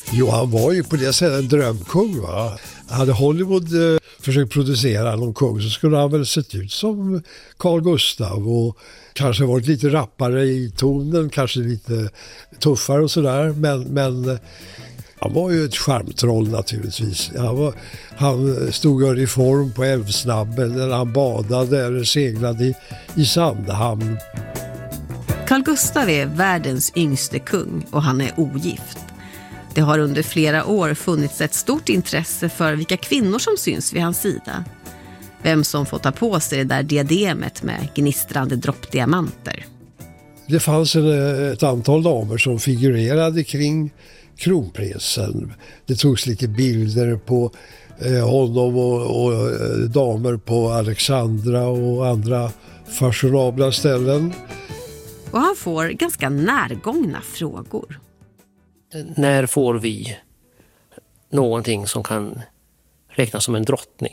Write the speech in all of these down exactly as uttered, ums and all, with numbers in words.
Jo, han var ju på det sättet en drömkung, va? Hade Hollywood eh, försökt producera någon kung så skulle han väl sett ut som Carl Gustaf och kanske varit lite rappare i tonen, kanske lite tuffare och sådär. Men, men eh, han var ju ett charmtroll naturligtvis. Han, var, han stod i uniform på Älvsnabben eller han badade eller seglade i, i Sandhamn. Carl Gustaf är världens yngste kung och han är ogift. Det har under flera år funnits ett stort intresse för vilka kvinnor som syns vid hans sida. Vem som får ta på sig det där diademet med gnistrande droppdiamanter. Det fanns en, ett antal damer som figurerade kring kronprinsen. Det togs lite bilder på eh, honom och, och eh, damer på Alexandra och andra fashionabla ställen. Och han får ganska närgångna frågor. När får vi någonting som kan räknas som en drottning?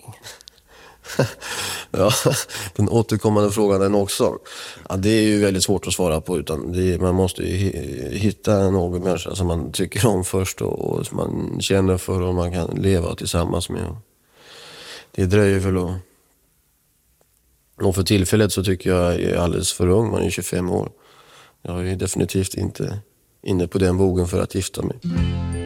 Ja, den återkommande frågan den också. Ja, det är ju väldigt svårt att svara på, utan det är, man måste ju hitta någon människa som man tycker om först och, och som man känner för och man kan leva tillsammans med. Det dröjer väl att... Och för tillfället så tycker jag är alldeles för ung, man är tjugofem år. Jag är definitivt inte inne på den vågen för att gifta mig.